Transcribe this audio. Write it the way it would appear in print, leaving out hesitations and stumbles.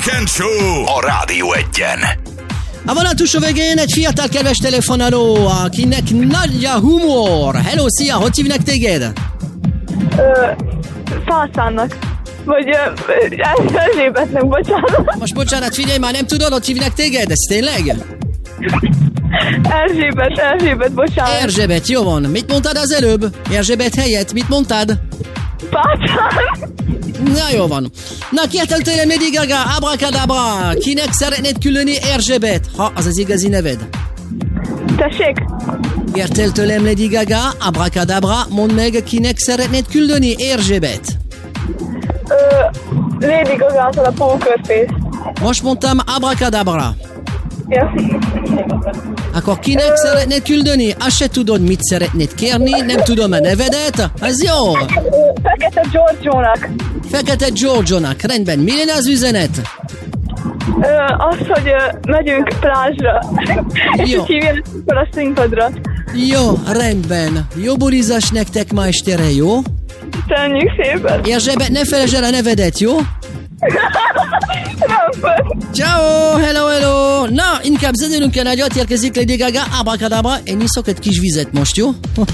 Weekend Show a Rádió Egyen. A vonal túlsó végén egy fiatal kedves telefonáló, akinek nagy a humor. Hello, szia, hogy hívnak téged? Szalszának. Vagy Erzsébetnek, bocsánat. Most bocsánat, figyelj, már nem tudod, hogy hívnak téged? Ez tényleg? Erzsébet, bocsánat. Erzsébet, jó van. Mit mondtad az előbb? Erzsébet helyett, mit mondtad? Pácsán. Na jó van. Na kértel tőlem Lady Gaga, abracadabra. Kinek szeretnéd küldeni Erzsébet? Ha, az az igazi neved. Tessék? Kértel tőlem Lady Gaga, abracadabra, mondd meg, kinek szeretnéd küldeni Erzsébet. Lady Gaga-tól a Poker Face. Most mondtam abracadabra. Ja. Akkor kinek szeretnéd küldeni? Azt se tudod, mit szeretnéd kérni, nem tudom a nevedet. Az jó. Fekete Giorgio-nak. Fekete Giorgio-nak, rendben. Mi lenne az üzenet? Az, hogy megyünk plázsra. És Jó. hogy hívjanak fel a színpadra. Jó, rendben. Jó bulizás nektek ma estére, jó? Köszönjük szépen. Erzsébet, ne felejtsd el a nevedet, jó? Ciao, hello. Na, inkább zenélünk el nagyot, érkezik Lady Gaga, abracadabra, én iszok egy kis vizet most, jó?